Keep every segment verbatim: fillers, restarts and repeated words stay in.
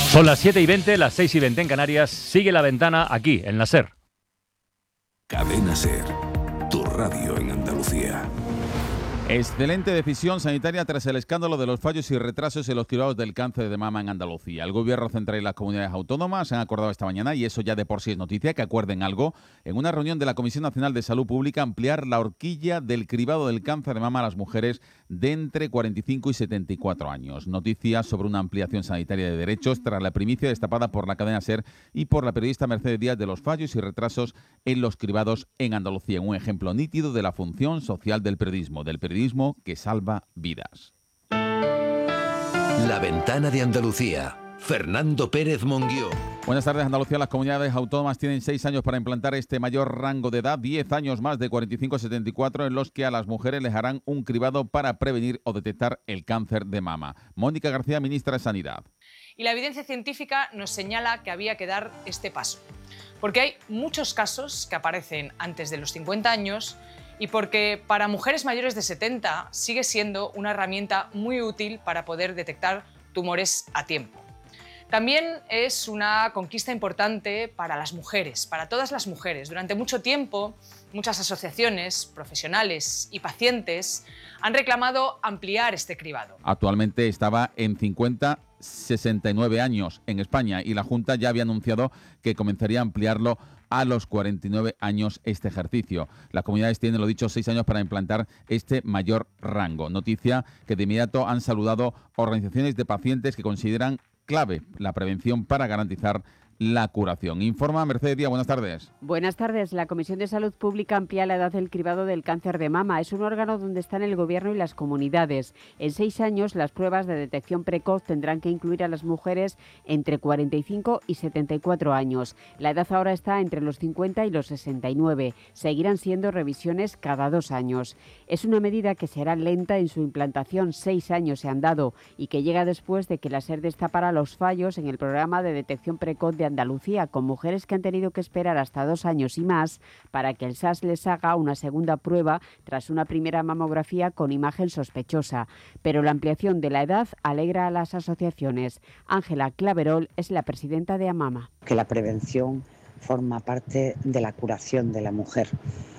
Son las siete y veinte, las seis y veinte en Canarias. Sigue La Ventana aquí, en la SER. Cadena SER, tu radio en Andalucía. Excelente decisión sanitaria tras el escándalo de los fallos y retrasos en los cribados del cáncer de mama en Andalucía. El Gobierno central y las comunidades autónomas se han acordado esta mañana, y eso ya de por sí es noticia, que acuerden algo, en una reunión de la Comisión Nacional de Salud Pública, ampliar la horquilla del cribado del cáncer de mama a las mujeres de entre cuarenta y cinco y setenta y cuatro años. Noticias sobre una ampliación sanitaria de derechos tras la primicia destapada por la cadena SER y por la periodista Mercedes Díaz de los fallos y retrasos en los cribados en Andalucía. Un ejemplo nítido de la función social del periodismo, del periodismo que salva vidas. La Ventana de Andalucía. Fernando Pérez Monguió. Buenas tardes, Andalucía. Las comunidades autónomas tienen seis años para implantar este mayor rango de edad, diez años más de cuarenta y cinco a setenta y cuatro, en los que a las mujeres les harán un cribado para prevenir o detectar el cáncer de mama. Mónica García, ministra de Sanidad. Y la evidencia científica nos señala que había que dar este paso, porque hay muchos casos que aparecen antes de los cincuenta años y porque para mujeres mayores de setenta sigue siendo una herramienta muy útil para poder detectar tumores a tiempo. También es una conquista importante para las mujeres, para todas las mujeres. Durante mucho tiempo, muchas asociaciones, profesionales y pacientes han reclamado ampliar este cribado. Actualmente estaba en cincuenta, sesenta y nueve años en España, y la Junta ya había anunciado que comenzaría a ampliarlo a los cuarenta y nueve años este ejercicio. Las comunidades tienen, lo dicho, seis años para implantar este mayor rango. Noticia que de inmediato han saludado organizaciones de pacientes que consideran clave la prevención para garantizar la curación. Informa Mercedes Díaz, buenas tardes. Buenas tardes. La Comisión de Salud Pública amplía la edad del cribado del cáncer de mama. Es un órgano donde están el Gobierno y las comunidades. En seis años, las pruebas de detección precoz tendrán que incluir a las mujeres entre cuarenta y cinco y setenta y cuatro años. La edad ahora está entre los cincuenta y los sesenta y nueve. Seguirán siendo revisiones cada dos años. Es una medida que será lenta en su implantación. Seis años se han dado y que llega después de que la SER destapara los fallos en el programa de detección precoz de Andalucía, con mujeres que han tenido que esperar hasta dos años y más para que el S A S les haga una segunda prueba tras una primera mamografía con imagen sospechosa. Pero la ampliación de la edad alegra a las asociaciones. Ángela Claverol es la presidenta de AMAMA. Que la prevención forma parte de la curación de la mujer.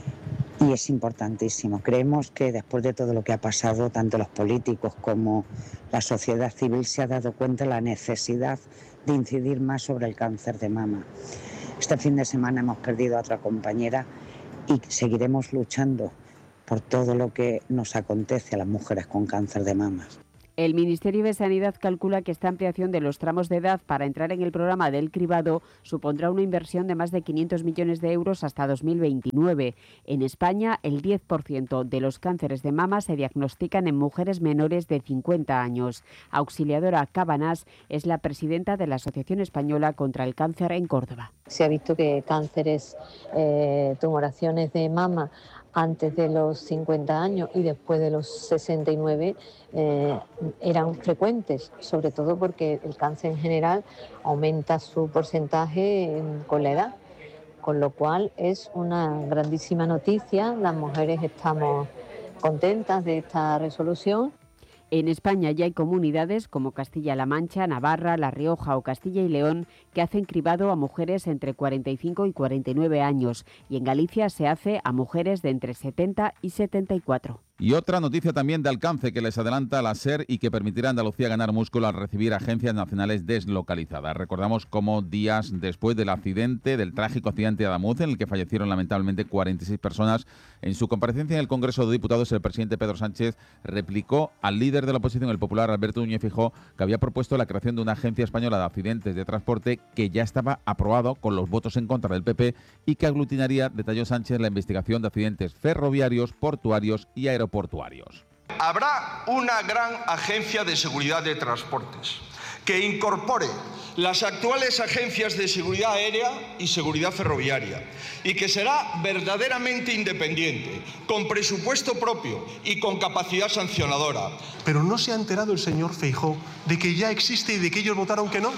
Y es importantísimo. Creemos que después de todo lo que ha pasado, tanto los políticos como la sociedad civil se ha dado cuenta de la necesidad de incidir más sobre el cáncer de mama. Este fin de semana hemos perdido a otra compañera y seguiremos luchando por todo lo que nos acontece a las mujeres con cáncer de mama. El Ministerio de Sanidad calcula que esta ampliación de los tramos de edad para entrar en el programa del cribado supondrá una inversión de más de quinientos millones de euros hasta dos mil veintinueve. En España, el diez por ciento de los cánceres de mama se diagnostican en mujeres menores de cincuenta años. Auxiliadora Cabanás es la presidenta de la Asociación Española contra el Cáncer en Córdoba. Se ha visto que cánceres, eh, tumoraciones de mama antes de los cincuenta años y después de los sesenta y nueve eh, eran frecuentes, sobre todo porque el cáncer en general aumenta su porcentaje en, con la edad, con lo cual es una grandísima noticia. Las mujeres estamos contentas de esta resolución. En España ya hay comunidades como Castilla-La Mancha, Navarra, La Rioja o Castilla y León que hacen cribado a mujeres entre cuarenta y cinco y cuarenta y nueve años, y en Galicia se hace a mujeres de entre setenta y setenta y cuatro. Y otra noticia también de alcance que les adelanta la SER y que permitirá a Andalucía ganar músculo al recibir agencias nacionales deslocalizadas. Recordamos cómo días después del accidente, del trágico accidente de Adamuz, en el que fallecieron lamentablemente cuarenta y seis personas, en su comparecencia en el Congreso de Diputados, el presidente Pedro Sánchez replicó al líder de la oposición, el popular Alberto Núñez Feijóo, que había propuesto la creación de una agencia española de accidentes de transporte que ya estaba aprobado con los votos en contra del P P y que aglutinaría, detalló Sánchez, la investigación de accidentes ferroviarios, portuarios y aeroportuarios. portuarios. Habrá una gran agencia de seguridad de transportes que incorpore las actuales agencias de seguridad aérea y seguridad ferroviaria y que será verdaderamente independiente, con presupuesto propio y con capacidad sancionadora. Pero ¿no se ha enterado el señor Feijóo de que ya existe y de que ellos votaron que no?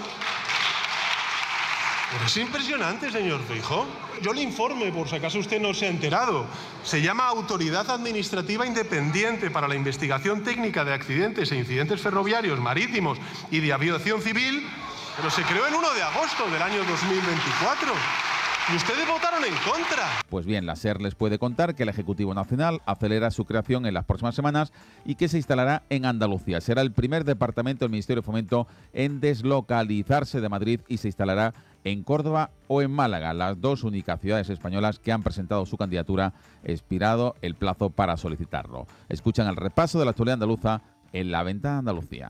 Pero es impresionante, señor Feijóo. Yo le informe, por si acaso usted no se ha enterado. Se llama Autoridad Administrativa Independiente para la Investigación Técnica de Accidentes e Incidentes Ferroviarios, Marítimos y de Aviación Civil, pero se creó el uno de agosto del año dos mil veinticuatro. Y ustedes votaron en contra. Pues bien, la SER les puede contar que el Ejecutivo Nacional acelera su creación en las próximas semanas y que se instalará en Andalucía. Será el primer departamento del Ministerio de Fomento en deslocalizarse de Madrid y se instalará en Córdoba o en Málaga, las dos únicas ciudades españolas que han presentado su candidatura, expirado el plazo para solicitarlo. Escuchan el repaso de la actualidad andaluza en La Ventana de Andalucía.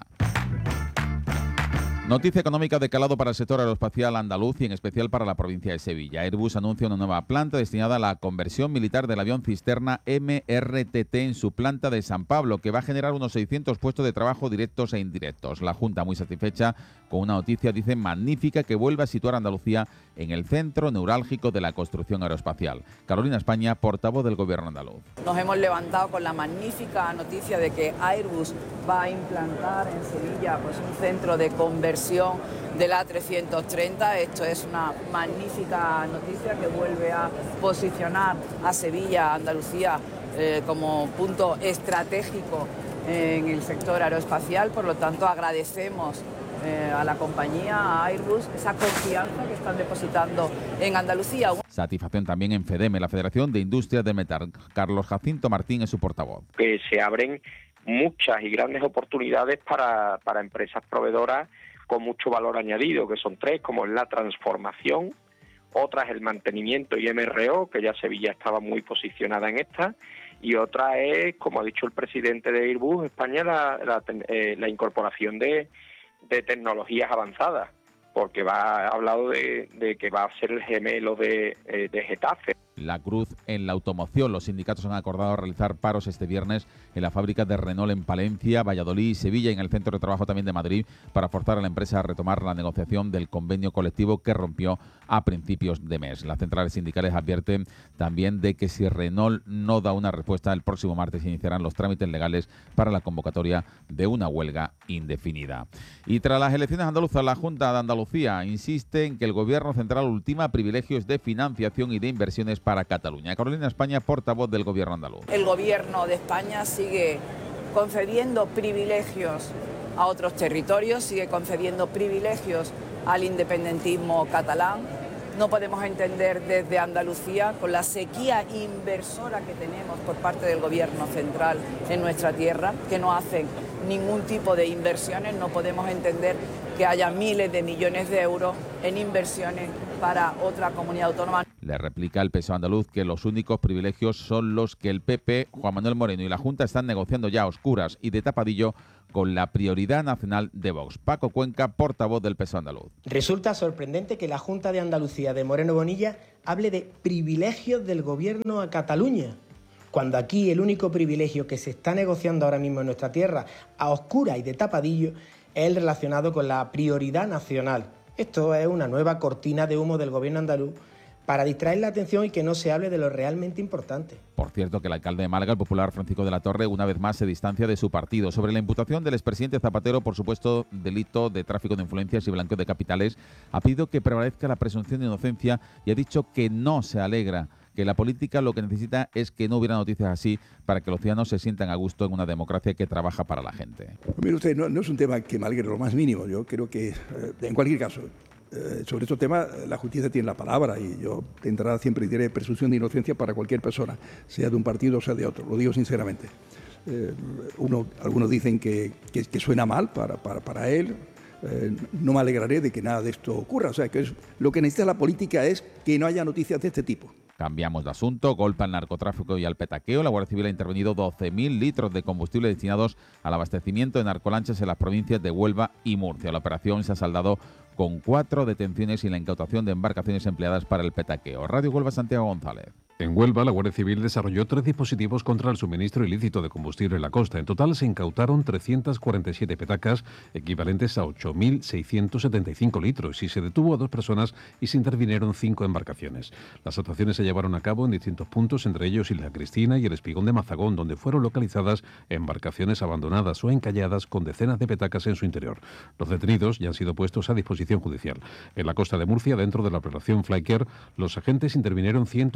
Noticia económica de calado para el sector aeroespacial andaluz y en especial para la provincia de Sevilla. Airbus anuncia una nueva planta destinada a la conversión militar del avión cisterna M R T T en su planta de San Pablo, que va a generar unos seiscientos puestos de trabajo directos e indirectos. La Junta, muy satisfecha con una noticia, dice, magnífica, que vuelve a situar a Andalucía en el centro neurálgico de la construcción aeroespacial. Carolina España, portavoz del Gobierno andaluz. Nos hemos levantado con la magnífica noticia de que Airbus va a implantar en Sevilla pues, un centro de conversión del A trescientos treinta. Esto es una magnífica noticia que vuelve a posicionar a Sevilla, Andalucía, eh, como punto estratégico en el sector aeroespacial. Por lo tanto, agradecemos eh, a la compañía, a Airbus, esa confianza que están depositando en Andalucía. Satisfacción también en FEDEME, la Federación de Industrias de Metal. Carlos Jacinto Martín es su portavoz. Que se abren muchas y grandes oportunidades para, para empresas proveedoras con mucho valor añadido, que son tres, como es la transformación, otra es el mantenimiento y M R O, que ya Sevilla estaba muy posicionada en esta, y otra es, como ha dicho el presidente de Airbus España, la, la, eh, la incorporación de, de tecnologías avanzadas, porque va ha hablado de, de que va a ser el gemelo de, eh, de Getafe. La cruz en la automoción. Los sindicatos han acordado realizar paros este viernes en la fábrica de Renault en Palencia, Valladolid y Sevilla, y en el centro de trabajo también de Madrid, para forzar a la empresa a retomar la negociación del convenio colectivo que rompió a principios de mes. Las centrales sindicales advierten también de que si Renault no da una respuesta, el próximo martes iniciarán los trámites legales para la convocatoria de una huelga indefinida. Y tras las elecciones andaluzas, la Junta de Andalucía insiste en que el Gobierno central ultima privilegios de financiación y de inversiones para Cataluña. Carolina España, portavoz del Gobierno andaluz. El Gobierno de España sigue concediendo privilegios a otros territorios, sigue concediendo privilegios al independentismo catalán. No podemos entender desde Andalucía, con la sequía inversora que tenemos por parte del Gobierno central en nuestra tierra, que no hacen ningún tipo de inversiones, no podemos entender que haya miles de millones de euros en inversiones para otra comunidad autónoma. Le replica el P S O E andaluz que los únicos privilegios son los que el P P, Juan Manuel Moreno y la Junta están negociando ya a oscuras y de tapadillo con la prioridad nacional de Vox. Paco Cuenca, portavoz del P S O E andaluz. Resulta sorprendente que la Junta de Andalucía de Moreno Bonilla hable de privilegios del Gobierno a Cataluña, cuando aquí el único privilegio que se está negociando ahora mismo en nuestra tierra a oscuras y de tapadillo es el relacionado con la prioridad nacional. Esto es una nueva cortina de humo del Gobierno andaluz para distraer la atención y que no se hable de lo realmente importante. Por cierto, que el alcalde de Málaga, el popular Francisco de la Torre, una vez más se distancia de su partido. Sobre la imputación del expresidente Zapatero por supuesto delito de tráfico de influencias y blanqueo de capitales, ha pedido que prevalezca la presunción de inocencia y ha dicho que no se alegra, que la política lo que necesita es que no hubiera noticias así para que los ciudadanos se sientan a gusto en una democracia que trabaja para la gente. Mire usted, no, no es un tema que me alegre lo más mínimo. Yo creo que, eh, en cualquier caso, eh, sobre estos temas la justicia tiene la palabra y yo de entrada siempre diré presunción de inocencia para cualquier persona, sea de un partido o sea de otro. Lo digo sinceramente. Eh, uno, algunos dicen que, que, que suena mal para, para, para él. Eh, no me alegraré de que nada de esto ocurra. O sea, que es, lo que necesita la política es que no haya noticias de este tipo. Cambiamos de asunto. Golpe al narcotráfico y al petaqueo. La Guardia Civil ha intervenido doce mil litros de combustible destinados al abastecimiento de narcolanchas en las provincias de Huelva y Murcia. La operación se ha saldado con cuatro detenciones y la incautación de embarcaciones empleadas para el petaqueo. Radio Huelva, Santiago González. En Huelva, la Guardia Civil desarrolló tres dispositivos contra el suministro ilícito de combustible en la costa. En total se incautaron trescientas cuarenta y siete petacas, equivalentes a ocho mil seiscientos setenta y cinco litros, y se detuvo a dos personas y se intervinieron cinco embarcaciones. Las actuaciones se llevaron a cabo en distintos puntos, entre ellos Isla Cristina y el Espigón de Mazagón, donde fueron localizadas embarcaciones abandonadas o encalladas con decenas de petacas en su interior. Los detenidos ya han sido puestos a disposición judicial. En la costa de Murcia, dentro de la operación Flyker, los agentes intervinieron ciento treinta y seis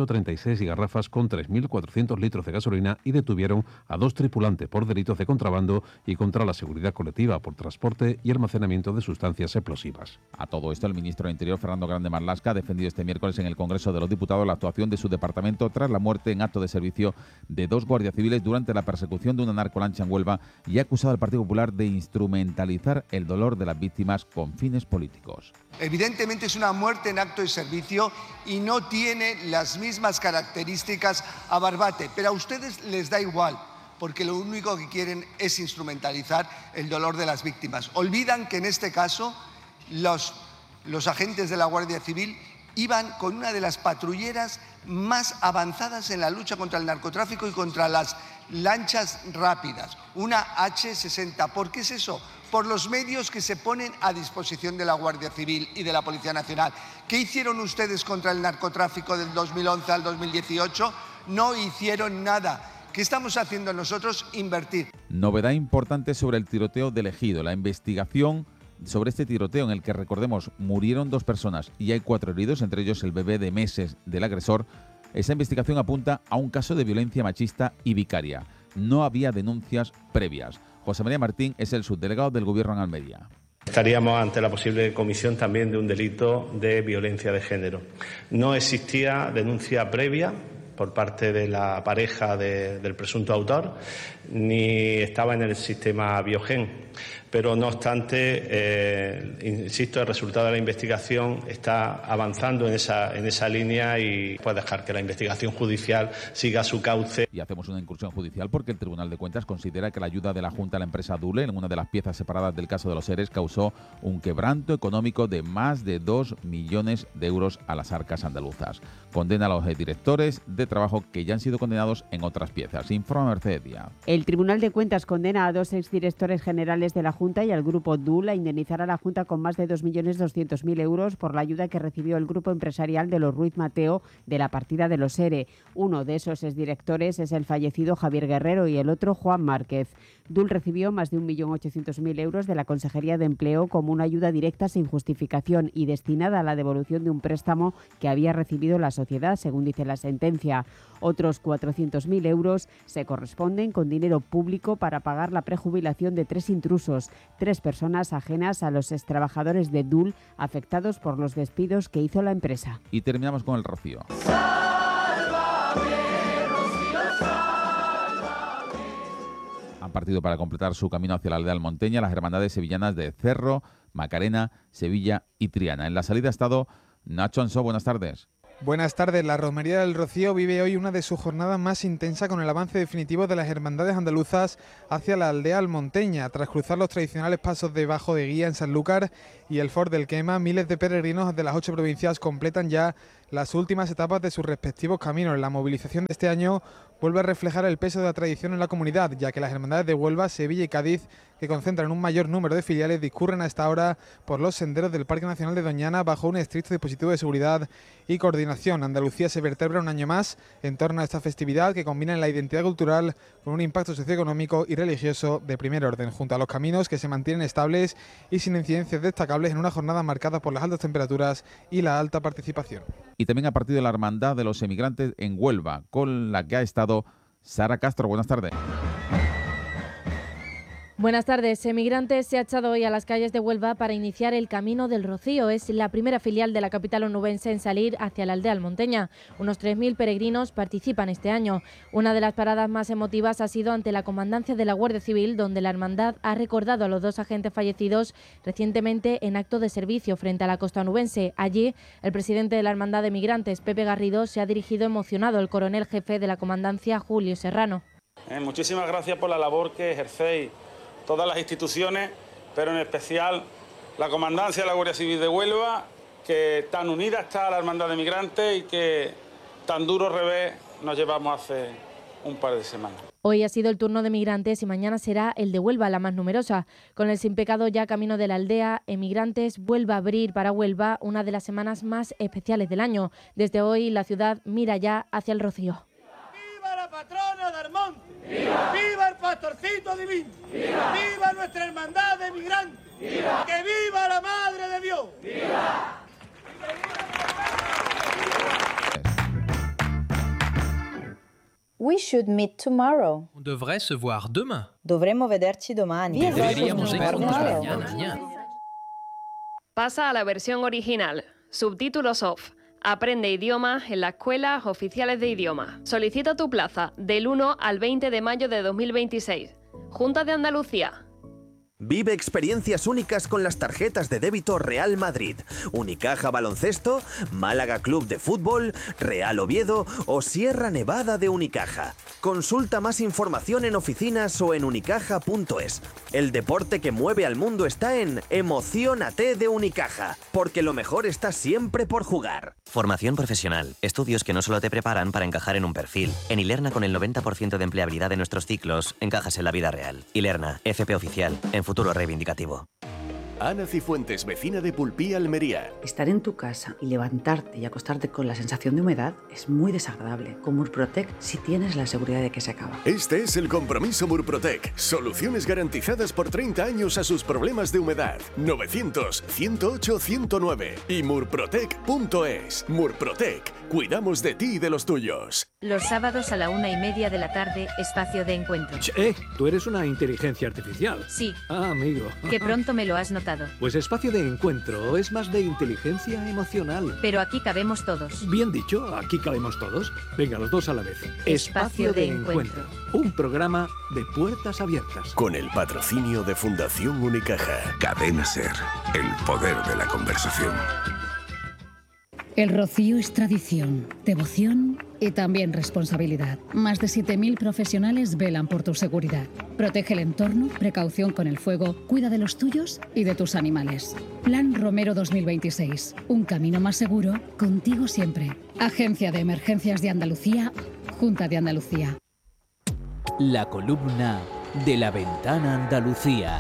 envases y garrafas con tres mil cuatrocientos litros de gasolina y detuvieron a dos tripulantes por delitos de contrabando y contra la seguridad colectiva por transporte y almacenamiento de sustancias explosivas. A todo esto, el ministro de Interior, Fernando Grande Marlaska, ha defendido este miércoles en el Congreso de los Diputados la actuación de su departamento tras la muerte en acto de servicio de dos guardias civiles durante la persecución de una narcolancha en Huelva y ha acusado al Partido Popular de instrumentalizar el dolor de las víctimas con fines políticos. Evidentemente es una muerte en acto de servicio y no tiene las mismas características a Barbate, pero a ustedes les da igual, porque lo único que quieren es instrumentalizar el dolor de las víctimas. Olvidan que en este caso los, los agentes de la Guardia Civil iban con una de las patrulleras más avanzadas en la lucha contra el narcotráfico y contra las lanchas rápidas, una hache sesenta. ¿Por qué es eso? Por los medios que se ponen a disposición de la Guardia Civil y de la Policía Nacional. ¿Qué hicieron ustedes contra el narcotráfico del dos mil once al dos mil dieciocho? No hicieron nada. ¿Qué estamos haciendo nosotros? Invertir. Novedad importante sobre el tiroteo del Ejido. La investigación sobre este tiroteo, en el que, recordemos, murieron dos personas y hay cuatro heridos, entre ellos el bebé de meses del agresor. Esa investigación apunta a un caso de violencia machista y vicaria. No había denuncias previas. José María Martín es el subdelegado del Gobierno en Almería. Estaríamos ante la posible comisión también de un delito de violencia de género. No existía denuncia previa por parte de la pareja de, del presunto autor, ni estaba en el sistema Biogen. Pero no obstante, eh, insisto, el resultado de la investigación está avanzando en esa, en esa línea y puede dejar que la investigación judicial siga su cauce. Y hacemos una incursión judicial porque el Tribunal de Cuentas considera que la ayuda de la Junta a la empresa Dule en una de las piezas separadas del caso de los ERES causó un quebranto económico de más de dos millones de euros a las arcas andaluzas. Condena a los directores de trabajo que ya han sido condenados en otras piezas. Informa Mercedes Díaz. El Tribunal de Cuentas condena a dos exdirectores generales de la Junta y al Grupo Dul a indemnizar a la Junta con más de dos millones doscientos mil euros por la ayuda que recibió el grupo empresarial de los Ruiz Mateo de la partida de los ERE. Uno de esos exdirectores es el fallecido Javier Guerrero y el otro Juan Márquez. Dul recibió más de un millón ochocientos mil euros de la Consejería de Empleo como una ayuda directa sin justificación y destinada a la devolución de un préstamo que había recibido la sociedad, según dice la sentencia. Otros cuatrocientos mil euros se corresponden con dinero público para pagar la prejubilación de tres intrusos, tres personas ajenas a los extrabajadores de Dul afectados por los despidos que hizo la empresa. Y terminamos con el Rocío. Han partido para completar su camino hacia la aldea almonteña las hermandades sevillanas de Cerro, Macarena, Sevilla y Triana. En la salida ha estado Nacho Ansó. Buenas tardes. Buenas tardes. La Romería del Rocío vive hoy una de sus jornadas más intensas con el avance definitivo de las hermandades andaluzas hacia la aldea almonteña. Tras cruzar los tradicionales pasos de Bajo de Guía en Sanlúcar y el Fort del Quema, miles de peregrinos de las ocho provincias completan ya las últimas etapas de sus respectivos caminos. La movilización de este año vuelve a reflejar el peso de la tradición en la comunidad, ya que las hermandades de Huelva, Sevilla y Cádiz, que concentran un mayor número de filiales, discurren a esta hora por los senderos del Parque Nacional de Doñana bajo un estricto dispositivo de seguridad y coordinación. Andalucía se vertebra un año más en torno a esta festividad que combina la identidad cultural con un impacto socioeconómico y religioso de primer orden, junto a los caminos que se mantienen estables y sin incidencias destacables en una jornada marcada por las altas temperaturas y la alta participación. Y también ha partido la Hermandad de los Emigrantes en Huelva, con la que ha estado Sara Castro. Buenas tardes. Buenas tardes. Emigrantes se ha echado hoy a las calles de Huelva para iniciar el Camino del Rocío. Es la primera filial de la capital onubense en salir hacia la aldea almonteña. Unos tres mil peregrinos participan este año. Una de las paradas más emotivas ha sido ante la comandancia de la Guardia Civil, donde la hermandad ha recordado a los dos agentes fallecidos recientemente en acto de servicio frente a la costa onubense. Allí, el presidente de la Hermandad de Emigrantes, Pepe Garrido, se ha dirigido emocionado al coronel jefe de la comandancia, Julio Serrano. Eh, muchísimas gracias por la labor que ejercéis todas las instituciones, pero en especial la Comandancia de la Guardia Civil de Huelva, que tan unida está a la Hermandad de Migrantes y que tan duro revés nos llevamos hace un par de semanas. Hoy ha sido el turno de Migrantes y mañana será el de Huelva, la más numerosa. Con el Sin Pecado ya camino de la aldea, Emigrantes vuelve a abrir para Huelva una de las semanas más especiales del año. Desde hoy la ciudad mira ya hacia el Rocío. ¡Viva la patrona de Armonte! ¡Viva! ¡Viva el pastorcito divino! ¡Viva! ¡Viva nuestra hermandad de migrantes! ¡Viva! ¡Que viva la Madre de Dios! ¡Viva! We should meet tomorrow. On devrait se voir demain. Dovremmo vederci domani. Deberíamos vernos mañana. Pasa a la versión original. Subtítulos off. Aprende idiomas en las escuelas oficiales de idioma. Solicita tu plaza del uno al veinte de mayo de dos mil veintiséis. Junta de Andalucía. Vive experiencias únicas con las tarjetas de débito Real Madrid, Unicaja Baloncesto, Málaga Club de Fútbol, Real Oviedo o Sierra Nevada de Unicaja. Consulta más información en oficinas o en unicaja punto es. El deporte que mueve al mundo está en Emociónate de Unicaja, porque lo mejor está siempre por jugar. Formación profesional, estudios que no solo te preparan para encajar en un perfil. En Ilerna, con el noventa por ciento de empleabilidad de nuestros ciclos, encajas en la vida real. Ilerna, F P oficial, en futuro reivindicativo. Ana Cifuentes, vecina de Pulpí, Almería. Estar en tu casa y levantarte y acostarte con la sensación de humedad es muy desagradable. Con Murprotec sí tienes la seguridad de que se acaba. Este es el compromiso Murprotec. Soluciones garantizadas por treinta años a sus problemas de humedad. novecientos, ciento ocho, ciento nueve y murprotec punto es. Murprotec. Cuidamos de ti y de los tuyos. Los sábados a la una y media de la tarde, espacio de encuentro. Eh, tú eres una inteligencia artificial. Sí. Ah, amigo. Que pronto me lo has notado. Pues espacio de encuentro es más de inteligencia emocional. Pero aquí cabemos todos. Bien dicho, aquí cabemos todos. Venga, los dos a la vez. Espacio, espacio de, de encuentro. encuentro. Un programa de puertas abiertas. Con el patrocinio de Fundación Unicaja. Cadena Ser, el poder de la conversación. El Rocío es tradición, devoción y también responsabilidad. Más de siete mil profesionales velan por tu seguridad. Protege el entorno, precaución con el fuego, cuida de los tuyos y de tus animales. Plan Romero dos mil veintiséis. Un camino más seguro, contigo siempre. Agencia de Emergencias de Andalucía, Junta de Andalucía. La columna de La Ventana Andalucía.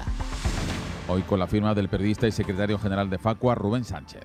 Hoy con la firma del periodista y secretario general de Facua, Rubén Sánchez.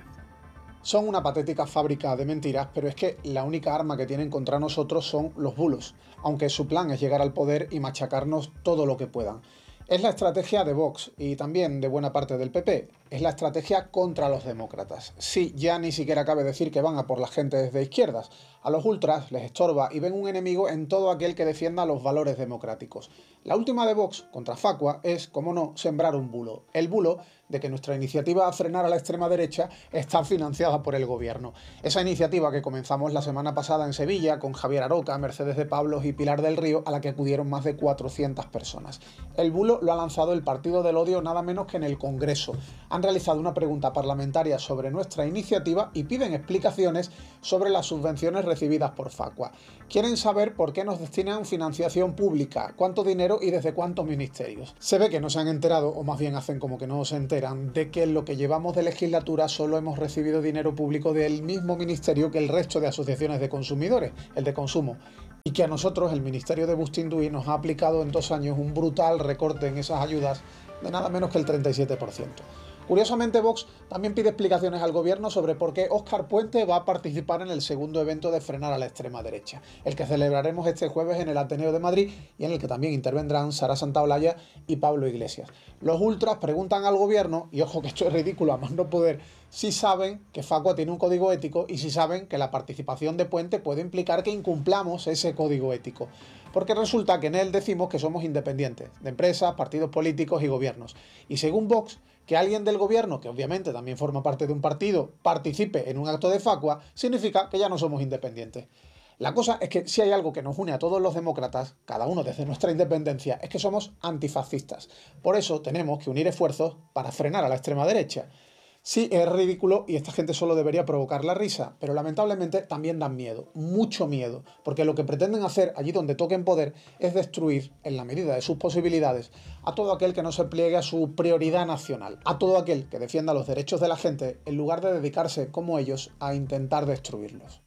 Son una patética fábrica de mentiras, pero es que la única arma que tienen contra nosotros son los bulos, aunque su plan es llegar al poder y machacarnos todo lo que puedan. Es la estrategia de Vox y también de buena parte del P P. Es la estrategia contra los demócratas. Sí, ya ni siquiera cabe decir que van a por la gente desde izquierdas. A los ultras les estorba y ven un enemigo en todo aquel que defienda los valores democráticos. La última de Vox contra Facua es, como no, sembrar un bulo. El bulo de que nuestra iniciativa a frenar a la extrema derecha está financiada por el gobierno. Esa iniciativa que comenzamos la semana pasada en Sevilla con Javier Aroca, Mercedes de Pablos y Pilar del Río, a la que acudieron más de cuatrocientas personas. El bulo lo ha lanzado el Partido del Odio nada menos que en el Congreso. Han realizado una pregunta parlamentaria sobre nuestra iniciativa y piden explicaciones sobre las subvenciones recibidas por Facua. Quieren saber por qué nos destinan financiación pública, cuánto dinero y desde cuántos ministerios. Se ve que no se han enterado, o más bien hacen como que no se enteran, de que en lo que llevamos de legislatura solo hemos recibido dinero público del mismo ministerio que el resto de asociaciones de consumidores, el de consumo, y que a nosotros el Ministerio de Bustinduy nos ha aplicado en dos años un brutal recorte en esas ayudas de nada menos que el treinta y siete por ciento. Curiosamente, Vox también pide explicaciones al gobierno sobre por qué Óscar Puente va a participar en el segundo evento de frenar a la extrema derecha, el que celebraremos este jueves en el Ateneo de Madrid y en el que también intervendrán Sara Santaolalla y Pablo Iglesias. Los ultras preguntan al gobierno, y ojo que esto es ridículo a más no poder, si saben que Facua tiene un código ético y si saben que la participación de Puente puede implicar que incumplamos ese código ético. Porque resulta que en él decimos que somos independientes, de empresas, partidos políticos y gobiernos. Y según Vox, que alguien del gobierno, que obviamente también forma parte de un partido, participe en un acto de Facua, significa que ya no somos independientes. La cosa es que si hay algo que nos une a todos los demócratas, cada uno desde nuestra independencia, es que somos antifascistas. Por eso tenemos que unir esfuerzos para frenar a la extrema derecha. Sí, es ridículo y esta gente solo debería provocar la risa, pero lamentablemente también dan miedo, mucho miedo, porque lo que pretenden hacer allí donde toquen poder es destruir, en la medida de sus posibilidades, a todo aquel que no se pliegue a su prioridad nacional, a todo aquel que defienda los derechos de la gente en lugar de dedicarse, como ellos, a intentar destruirlos.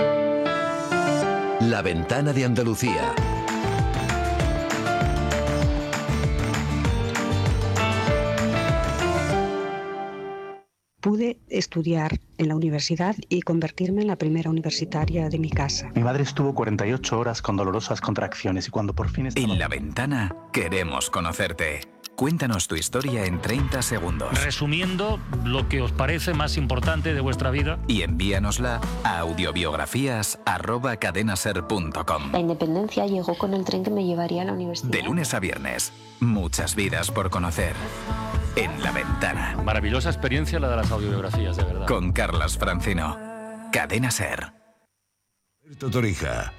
La Ventana de Andalucía. Pude estudiar en la universidad y convertirme en la primera universitaria de mi casa. Mi madre estuvo cuarenta y ocho horas con dolorosas contracciones y cuando por fin estaba... En La Ventana queremos conocerte. Cuéntanos tu historia en treinta segundos. Resumiendo lo que os parece más importante de vuestra vida. Y envíanosla a audiobiografías arroba cadenaser punto com. La independencia llegó con el tren que me llevaría a la universidad. De lunes a viernes, muchas vidas por conocer. En La Ventana. Maravillosa experiencia la de las audiobiografías, de verdad. Con Carlas Francino. Cadena Ser. Torija.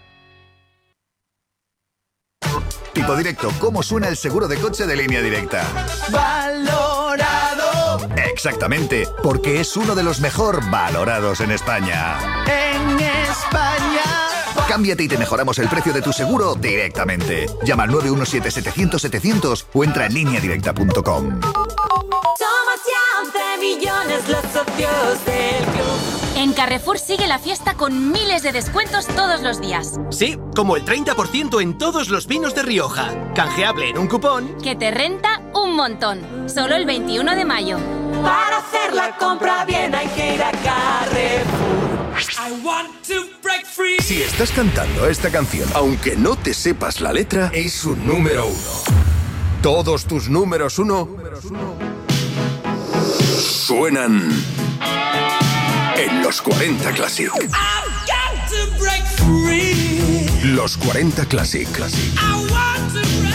Tipo Directo, ¿cómo suena el seguro de coche de Línea Directa? ¡Valorado! Exactamente, porque es uno de los mejor valorados en España. ¡En España! Cámbiate y te mejoramos el precio de tu seguro directamente. Llama al nueve uno siete, setecientos, setecientos o entra en línea directa punto com. Somos ya once millones los socios del club. En Carrefour sigue la fiesta con miles de descuentos todos los días. Sí, como el treinta por ciento en todos los vinos de Rioja. Canjeable en un cupón que te renta un montón. Solo el veintiuno de mayo. Para hacer la compra bien hay que ir a Carrefour. I want to break free. Si estás cantando esta canción, aunque no te sepas la letra, es un número uno. Todos tus números uno suenan en los cuarenta Classic. I've got to break free. Los cuarenta Classic. I want to break free.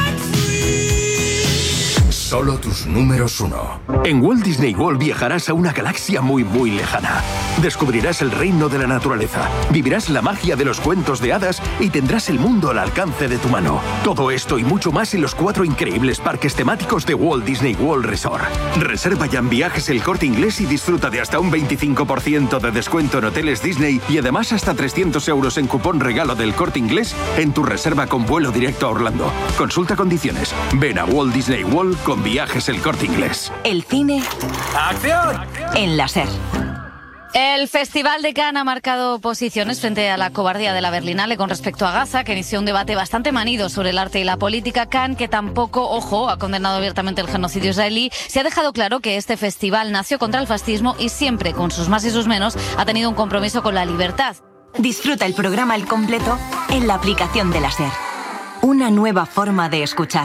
Solo tus números uno. En Walt Disney World viajarás a una galaxia muy muy lejana. Descubrirás el reino de la naturaleza, vivirás la magia de los cuentos de hadas y tendrás el mundo al alcance de tu mano. Todo esto y mucho más en los cuatro increíbles parques temáticos de Walt Disney World Resort. Reserva ya en Viajes El Corte Inglés y disfruta de hasta un veinticinco por ciento de descuento en hoteles Disney y además hasta trescientos euros en cupón regalo del Corte Inglés en tu reserva con vuelo directo a Orlando. Consulta condiciones. Ven a Walt Disney World con Viajes El Corte Inglés. El cine... ¡Acción! En la Ser. El Festival de Cannes ha marcado posiciones frente a la cobardía de la Berlinale con respecto a Gaza, que inició un debate bastante manido sobre el arte y la política. Cannes, que tampoco, ojo, ha condenado abiertamente el genocidio israelí, se ha dejado claro que este festival nació contra el fascismo y siempre, con sus más y sus menos, ha tenido un compromiso con la libertad. Disfruta el programa al completo en la aplicación de la Ser. Una nueva forma de escuchar.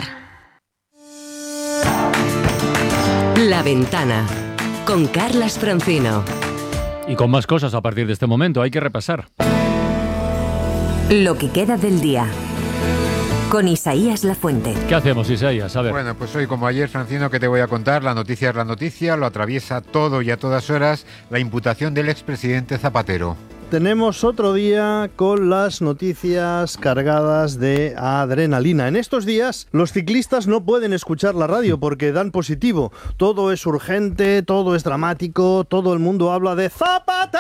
La Ventana, con Carlas Francino. Y con más cosas a partir de este momento, hay que repasar. Lo que queda del día, con Isaías Lafuente. ¿Qué hacemos, Isaías? A ver. Bueno, pues hoy, como ayer, Francino, ¿qué te voy a contar? La noticia es la noticia, lo atraviesa todo y a todas horas la imputación del expresidente Zapatero. Tenemos otro día con las noticias cargadas de adrenalina. En estos días los ciclistas no pueden escuchar la radio porque dan positivo. Todo es urgente, todo es dramático, todo el mundo habla de Zapatero.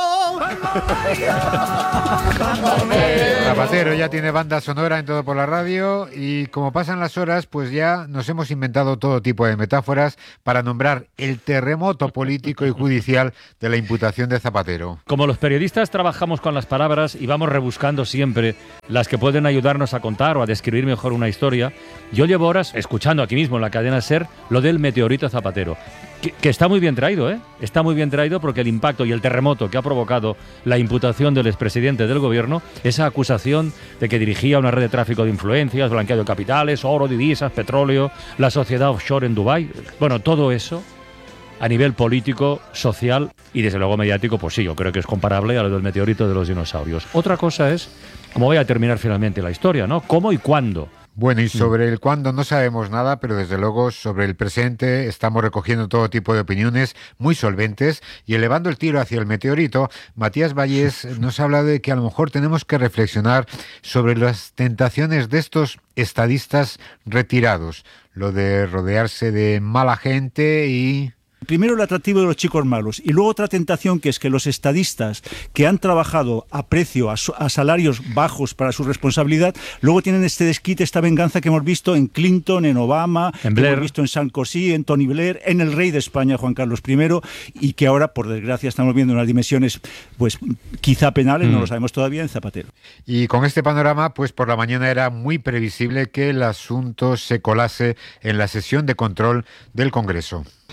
Zapatero ya tiene banda sonora en Todo por la Radio y como pasan las horas, pues ya nos hemos inventado todo tipo de metáforas para nombrar el terremoto político y judicial de la imputación de Zapatero. Como los periodistas trabajamos con las palabras y vamos rebuscando siempre las que pueden ayudarnos a contar o a describir mejor una historia, yo llevo horas escuchando aquí mismo en la cadena SER lo del meteorito Zapatero, que, que está muy bien traído, ¿eh? Está muy bien traído porque el impacto y el terremoto que ha provocado la imputación del expresidente del gobierno, esa acusación de que dirigía una red de tráfico de influencias, blanqueo de capitales, oro, divisas, petróleo, la sociedad offshore en Dubái, bueno, todo eso a nivel político, social y desde luego mediático, pues sí, yo creo que es comparable a lo del meteorito de los dinosaurios. Otra cosa es cómo voy a terminar finalmente la historia, ¿no? ¿Cómo y cuándo? Bueno, y sobre el cuándo no sabemos nada, pero desde luego sobre el presente estamos recogiendo todo tipo de opiniones muy solventes y elevando el tiro hacia el meteorito. Matías Vallés nos habla de que a lo mejor tenemos que reflexionar sobre las tentaciones de estos estadistas retirados, lo de rodearse de mala gente y... Primero el atractivo de los chicos malos y luego otra tentación que es que los estadistas que han trabajado a precio, a, a salarios bajos para su responsabilidad, luego tienen este desquite, esta venganza que hemos visto en Clinton, en Obama, en que Blair. hemos visto en Sarkozy, en Tony Blair, en el rey de España, Juan Carlos primero, y que ahora, por desgracia, estamos viendo unas dimensiones pues quizá penales, mm. no lo sabemos todavía, en Zapatero. Y con este panorama, pues por la mañana era muy previsible que el asunto se colase en la sesión de control del Congreso.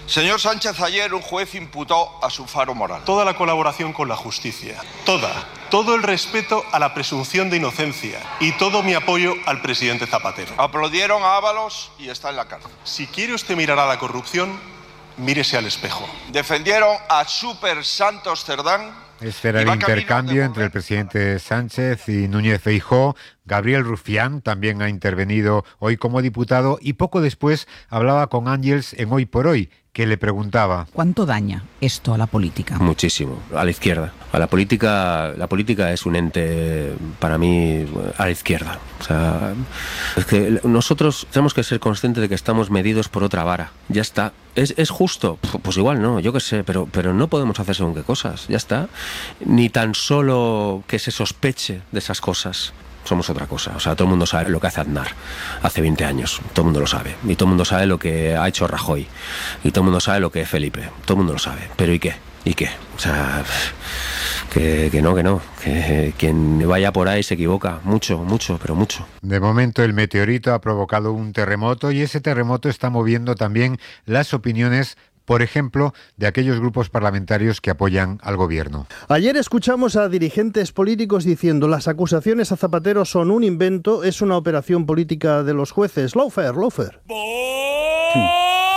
Señor Sánchez, ayer un juez imputó a su faro moral. Toda la colaboración con la justicia, toda, todo el respeto a la presunción de inocencia y todo mi apoyo al presidente Zapatero. Aplaudieron a Ábalos y está en la cárcel. Si quiere usted mirar a la corrupción, mírese al espejo. Defendieron a Super Santos Cerdán. Este era el intercambio entre el presidente Sánchez y Núñez Feijóo. Gabriel Rufián también ha intervenido hoy como diputado y poco después hablaba con Ángels en Hoy por Hoy, que le preguntaba: ¿cuánto daña esto a la política? Muchísimo, a la izquierda. A la política, la política es un ente, para mí, a la izquierda. O sea, es que nosotros tenemos que ser conscientes de que estamos medidos por otra vara. Ya está. ¿Es, es justo? Pues igual no, yo qué sé, pero, pero no podemos hacer según qué cosas. Ya está. Ni tan solo que se sospeche de esas cosas. Somos otra cosa. O sea, todo el mundo sabe lo que hace Aznar hace veinte años. Todo el mundo lo sabe. Y todo el mundo sabe lo que ha hecho Rajoy. Y todo el mundo sabe lo que es Felipe. Todo el mundo lo sabe. ¿Pero y qué? ¿Y qué? O sea, que, que no, que no. Que quien vaya por ahí se equivoca. Mucho, mucho, pero mucho. De momento el meteorito ha provocado un terremoto y ese terremoto está moviendo también las opiniones, por ejemplo, de aquellos grupos parlamentarios que apoyan al gobierno. Ayer escuchamos a dirigentes políticos diciendo: las acusaciones a Zapatero son un invento, es una operación política de los jueces. Lawfare, lawfare. Sí.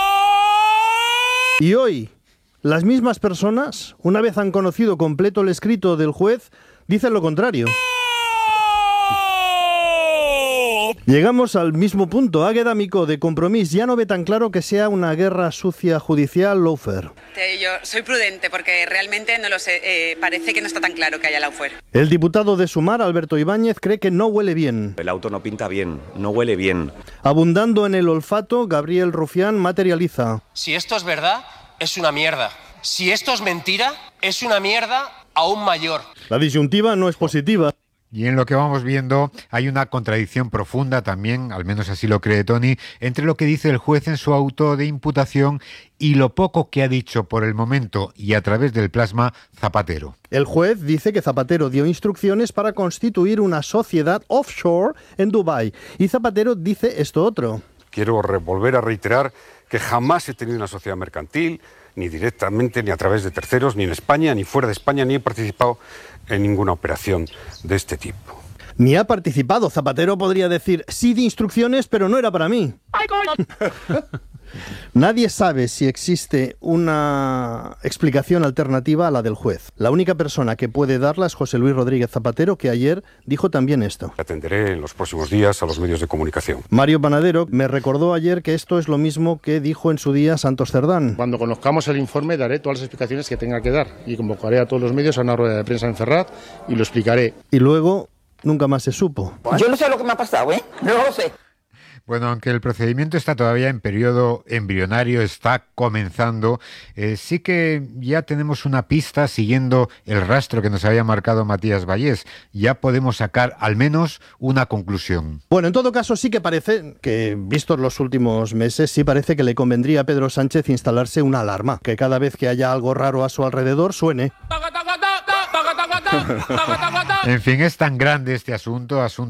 Y hoy, las mismas personas, una vez han conocido completo el escrito del juez, dicen lo contrario. Llegamos al mismo punto. Águeda Micó, de Compromís, ya no ve tan claro que sea una guerra sucia judicial. Lawfare. Yo soy prudente porque realmente no lo sé. Eh, parece que no está tan claro que haya lawfare. El diputado de Sumar, Alberto Ibáñez, cree que no huele bien. El auto no pinta bien, no huele bien. Abundando en el olfato, Gabriel Rufián materializa: si esto es verdad, es una mierda. Si esto es mentira, es una mierda aún mayor. La disyuntiva no es positiva. Y en lo que vamos viendo hay una contradicción profunda también, al menos así lo cree Tony, entre lo que dice el juez en su auto de imputación y lo poco que ha dicho por el momento y a través del plasma Zapatero. El juez dice que Zapatero dio instrucciones para constituir una sociedad offshore en Dubái y Zapatero dice esto otro. Quiero volver a reiterar que jamás he tenido una sociedad mercantil, ni directamente, ni a través de terceros, ni en España, ni fuera de España, ni he participado en ninguna operación de este tipo. Ni ha participado. Zapatero podría decir: sí di instrucciones, pero no era para mí. Nadie sabe si existe una explicación alternativa a la del juez. La única persona que puede darla es José Luis Rodríguez Zapatero, que ayer dijo también esto. Atenderé en los próximos días a los medios de comunicación. Mario Panadero me recordó ayer que esto es lo mismo que dijo en su día Santos Cerdán. Cuando conozcamos el informe daré todas las explicaciones que tenga que dar y convocaré a todos los medios a una rueda de prensa en Ferraz y lo explicaré. Y luego nunca más se supo. Yo no sé lo que me ha pasado, ¿eh? No lo sé. Bueno, aunque el procedimiento está todavía en periodo embrionario, está comenzando, eh, sí que ya tenemos una pista siguiendo el rastro que nos había marcado Matías Vallés. Ya podemos sacar al menos una conclusión. Bueno, en todo caso sí que parece que, vistos los últimos meses, sí parece que le convendría a Pedro Sánchez instalarse una alarma, que cada vez que haya algo raro a su alrededor suene. En fin, es tan grande este asunto, asunto